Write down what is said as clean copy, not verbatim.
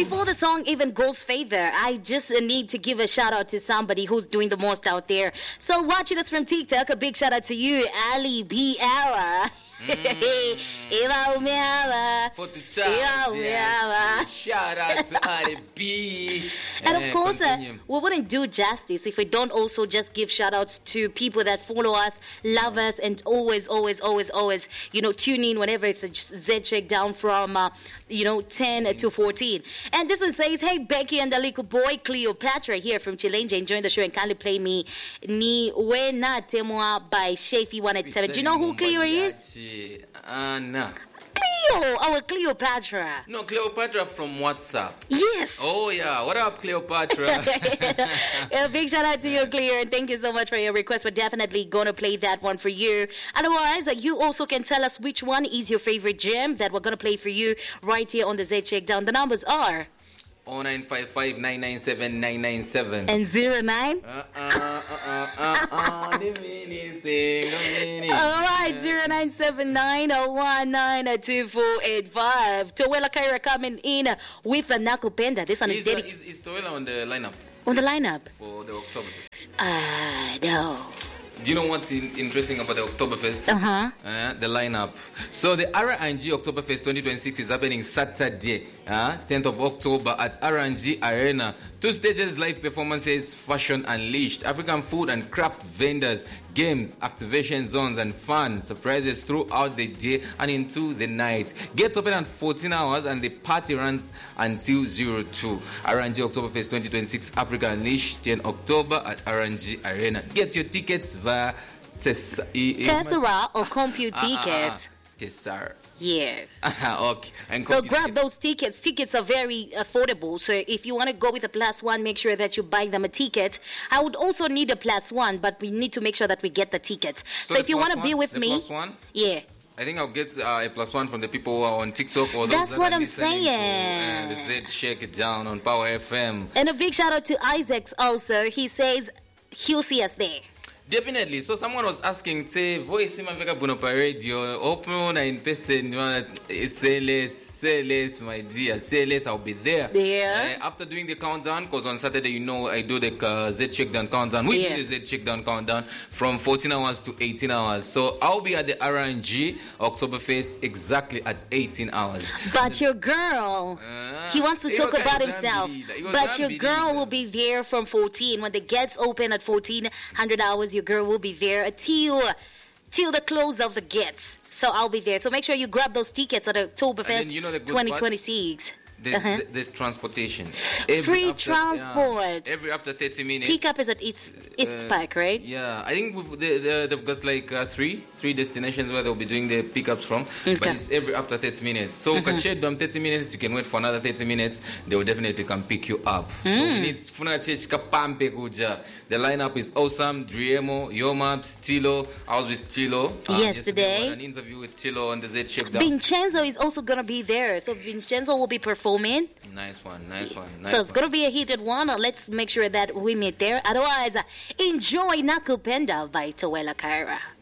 before the song even goes further, I just need to give a shout out to somebody who's doing the most out there. So watching us from TikTok, a big shout out to you, Ali B. Ara. For the child, shout out to Ali B. And of course, we wouldn't do justice if we don't also just give shout outs to people that follow us, love us, and always, tune in whenever it's a Z Shakedown from, 10 to 14. And this one says, hey, Becky and the little boy Cleopatra here from Chilenge, enjoying the show and kindly play me Ni Wena Temwa by Shafi 187. Do you know who Cleo is? Nah. Cleo, our Cleopatra. No, Cleopatra from WhatsApp. Yes. Oh, yeah. What up, Cleopatra? A big shout out to you, Cleo, and thank you so much for your request. We're definitely going to play that one for you. Otherwise, you also can tell us which one is your favorite gem that we're going to play for you right here on the Z Shakedown. The numbers are 0955 997 997 and 09. All right, 0979019245. Towela Kaira coming in with a Nakupenda. This one is dedicated. Is Towela on the lineup? On the lineup? For the Oktoberfest. No. Do you know what's interesting about the Oktoberfest? The lineup. So the RNG Oktoberfest 2026 is happening Saturday, 10th of October at RNG Arena. 2 stages, live performances, fashion unleashed, African food and craft vendors, games, activation zones, and fun surprises throughout the day and into the night. Gates open at 14 hours and the party runs until 02. RNG Oktoberfest 2026 Africa Unleashed, 10 October at RNG Arena. Get your tickets via Tessera or Compute Tickets. Tessera. Yeah. Okay. And so grab those tickets. Tickets are very affordable. So if you want to go with a +1, make sure that you buy them a ticket. I would also need a +1, but we need to make sure that we get the tickets. So if you want to be with me, yeah. I think I'll get a +1 from the people who are on TikTok or those That's that what are I'm saying. The Z Shakedown on Power FM. And a big shout out to Isaacs also. He says he'll see us there. Definitely. So someone was asking, say, voice in my radio, open in person, say less, my dear, say less, I'll be there. Yeah. After doing the countdown, because on Saturday, I do the Z Shakedown countdown. We do the Z Shakedown countdown from 14 hours to 18 hours. So I'll be at the RNG Oktoberfest exactly at 18 hours. But your girl, he wants to talk about himself. But your girl will be there from 14. When the gates open at 1400 hours, your girl will be there till the close of the gates. So I'll be there. So make sure you grab those tickets at Oktoberfest 2026. There's transportation. Free transport. Every after 30 minutes. Pickup is at East Park, right? Yeah. I think they've got like three destinations where they'll be doing the pickups from. Okay. But it's every after 30 minutes. So you can share them 30 minutes. You can wait for another 30 minutes. They will definitely come pick you up. So we need Funa Church Kapampe Kuja. The lineup is awesome. Driemo, Yomaps, Tilo. I was with Tilo yesterday. An interview with Tilo on the Z Shakedown. Vincenzo is also going to be there. So Vincenzo will be performing. Nice one. So it's going to be a heated one. Let's make sure that we meet there. Otherwise, enjoy Nakupenda by Towela Kaira.